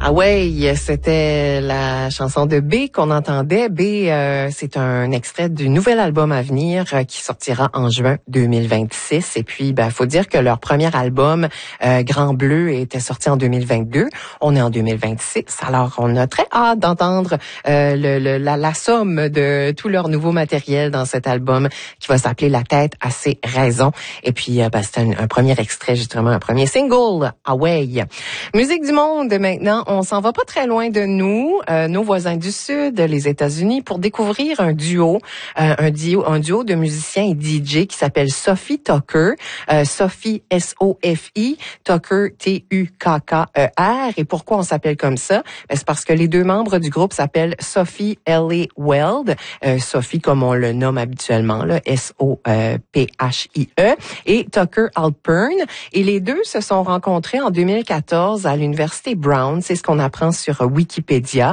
Ah ouais, c'était la chanson de B qu'on entendait. B, c'est un extrait du nouvel album à venir qui sortira en juin 2026. Et puis, faut dire que leur premier album, Grand Bleu, était sorti en 2022. On est en 2026, alors on a très hâte d'entendre la somme de tout leur nouveau matériel dans cet album qui va s'appeler La tête à ses raisons. Et puis, c'est un premier extrait, justement, un premier single. Ah ouais. Musique du monde maintenant. On s'en va pas très loin de nous, nos voisins du Sud, les États-Unis, pour découvrir un duo de musiciens et DJ qui s'appelle Sophie Tucker. Sophie S-O-F-I, Tucker T-U-K-K-E-R. Et pourquoi on s'appelle comme ça? C'est parce que les deux membres du groupe s'appellent Sophie Ellie Weld, Sophie comme on le nomme habituellement, là, S-O-P-H-I-E, et Tucker Alpern. Et les deux se sont rencontrés en 2014 à l'université Brown. C'est ce qu'on apprend sur Wikipédia.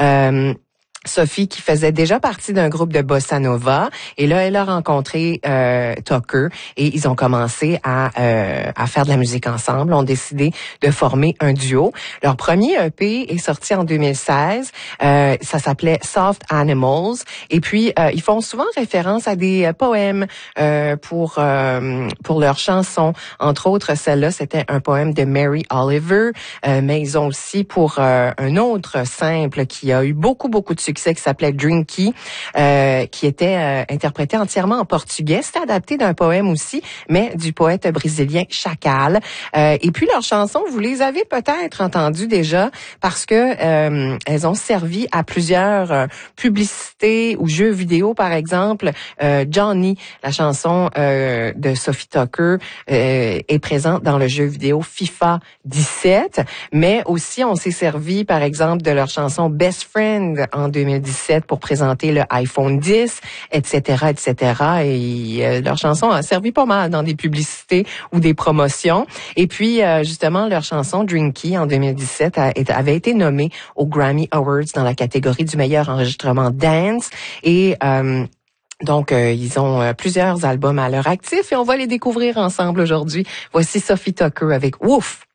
Sophie qui faisait déjà partie d'un groupe de bossa nova et là elle a rencontré Tucker et ils ont commencé à faire de la musique ensemble, ont décidé de former un duo. Leur premier EP est sorti en 2016, ça s'appelait Soft Animals et puis ils font souvent référence à des poèmes pour leurs chansons. Entre autres, celle-là c'était un poème de Mary Oliver, mais ils ont aussi pour un autre simple qui a eu beaucoup de succès qui s'appelait Drinky, qui était interprété entièrement en portugais. C'était adapté d'un poème aussi, mais du poète brésilien Chacal. Et puis leurs chansons, vous les avez peut-être entendues déjà parce que elles ont servi à plusieurs publicités ou jeux vidéo, par exemple. Johnny, la chanson de Sophie Tucker, est présente dans le jeu vidéo FIFA 17, mais aussi on s'est servi, par exemple, de leur chanson Best Friend en 2017 pour présenter le iPhone 10, etc., etc. Et leur chanson a servi pas mal dans des publicités ou des promotions. Et puis, justement, leur chanson Drinky en 2017 avait été nommée aux Grammy Awards dans la catégorie du meilleur enregistrement dance. Et donc, ils ont plusieurs albums à leur actif et on va les découvrir ensemble aujourd'hui. Voici Sophie Tucker avec Wouf!